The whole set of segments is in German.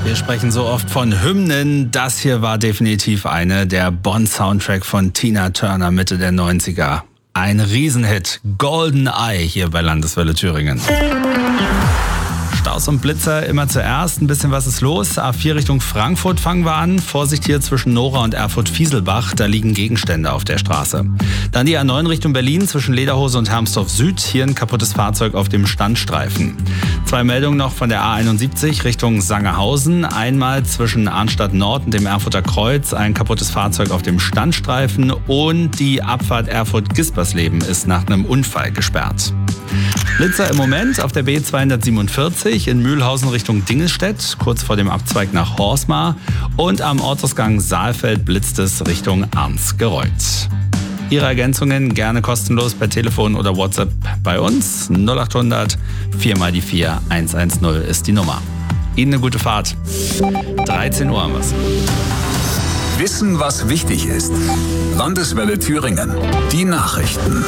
Wir sprechen so oft von Hymnen. Das hier war definitiv eine, der Bond-Soundtrack von Tina Turner Mitte der 90er. Ein Riesenhit, Golden Eye hier bei Landeswelle Thüringen. Staus und Blitzer immer zuerst. Ein bisschen was ist los. A4 Richtung Frankfurt fangen wir an. Vorsicht hier zwischen Nora und Erfurt-Fieselbach. Da liegen Gegenstände auf der Straße. Dann die A9 Richtung Berlin zwischen Lederhose und Hermsdorf Süd. Hier ein kaputtes Fahrzeug auf dem Standstreifen. 2 Meldungen noch von der A71 Richtung Sangerhausen. Einmal zwischen Arnstadt Nord und dem Erfurter Kreuz. Ein kaputtes Fahrzeug auf dem Standstreifen. Und die Abfahrt Erfurt-Gispersleben ist nach einem Unfall gesperrt. Blitzer im Moment auf der B247 in Mühlhausen Richtung Dingelstedt, kurz vor dem Abzweig nach Horsmar. Und am Ortsausgang Saalfeld blitzt es Richtung Arnsgereuth. Ihre Ergänzungen gerne kostenlos per Telefon oder WhatsApp bei uns. 0800 4 mal die 4 110 ist die Nummer. Ihnen eine gute Fahrt. 13 Uhr haben wir's. Wissen, was wichtig ist. Landeswelle Thüringen. Die Nachrichten.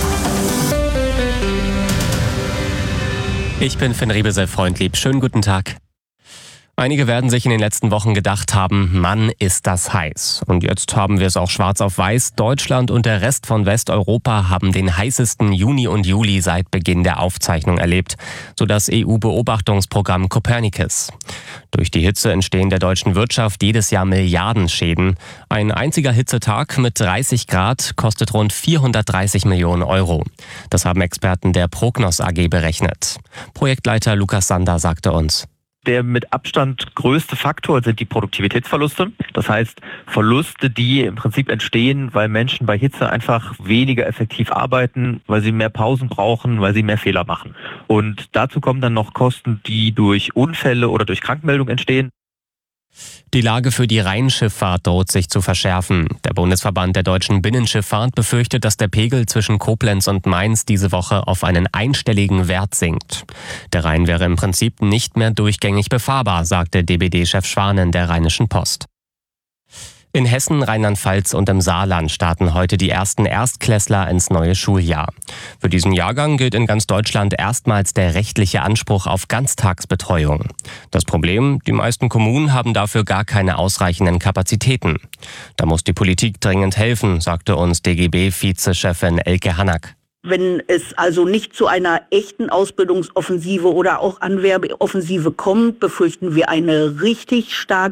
Ich bin Finn Riebesel-Freundlieb. Schönen guten Tag. Einige werden sich in den letzten Wochen gedacht haben, Mann, ist das heiß. Und jetzt haben wir es auch schwarz auf weiß. Deutschland und der Rest von Westeuropa haben den heißesten Juni und Juli seit Beginn der Aufzeichnung erlebt, so das EU-Beobachtungsprogramm Copernicus. Durch die Hitze entstehen der deutschen Wirtschaft jedes Jahr Milliardenschäden. Ein einziger Hitzetag mit 30 Grad kostet rund 430 Millionen Euro. Das haben Experten der Prognos AG berechnet. Projektleiter Lukas Sander sagte uns: Der mit Abstand größte Faktor sind die Produktivitätsverluste. Das heißt, Verluste, die im Prinzip entstehen, weil Menschen bei Hitze einfach weniger effektiv arbeiten, weil sie mehr Pausen brauchen, weil sie mehr Fehler machen. Und dazu kommen dann noch Kosten, die durch Unfälle oder durch Krankmeldungen entstehen. Die Lage für die Rheinschifffahrt droht sich zu verschärfen. Der Bundesverband der deutschen Binnenschifffahrt befürchtet, dass der Pegel zwischen Koblenz und Mainz diese Woche auf einen einstelligen Wert sinkt. Der Rhein wäre im Prinzip nicht mehr durchgängig befahrbar, sagte DBD-Chef Schwanen der Rheinischen Post. In Hessen, Rheinland-Pfalz und im Saarland starten heute die ersten Erstklässler ins neue Schuljahr. Für diesen Jahrgang gilt in ganz Deutschland erstmals der rechtliche Anspruch auf Ganztagsbetreuung. Das Problem: Die meisten Kommunen haben dafür gar keine ausreichenden Kapazitäten. Da muss die Politik dringend helfen, sagte uns DGB-Vizechefin Elke Hannack. Wenn es also nicht zu einer echten Ausbildungsoffensive oder auch Anwerbeoffensive kommt, befürchten wir eine richtig starke